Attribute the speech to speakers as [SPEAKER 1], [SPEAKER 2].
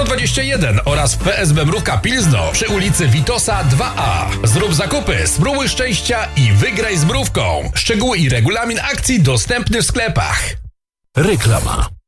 [SPEAKER 1] 121 oraz PSB Mrówka Pilzno przy ulicy Witosa 2A. Zrób zakupy, spróbuj szczęścia i wygraj z mrówką. Szczegóły i regulamin akcji dostępny w sklepach.
[SPEAKER 2] Reklama.